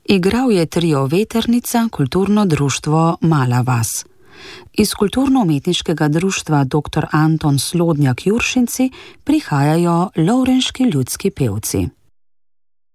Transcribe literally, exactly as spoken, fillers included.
Igral je trio Vetrnica, kulturno društvo Mala vas. Iz kulturno-umetniškega društva doktor Anton Slodnjak Juršinci prihajajo lovrenški ljudski pevci.